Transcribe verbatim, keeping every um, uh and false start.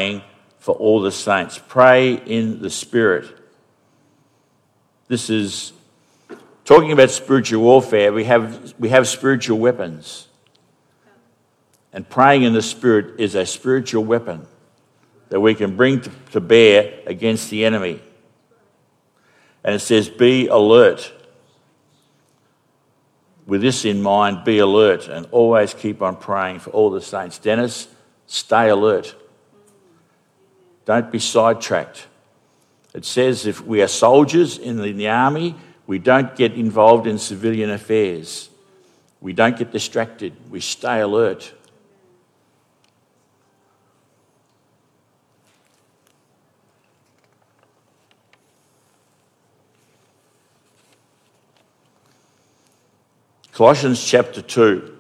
praying for all the saints. Pray in the Spirit. This is talking about spiritual warfare. We have we have spiritual weapons. And praying in the Spirit is a spiritual weapon that we can bring to, to bear against the enemy. And it says, be alert. With this in mind, be alert and always keep on praying for all the saints. Dennis, stay alert. Don't be sidetracked. It says if we are soldiers in the, in the army, we don't get involved in civilian affairs. We don't get distracted. We stay alert. Colossians chapter two.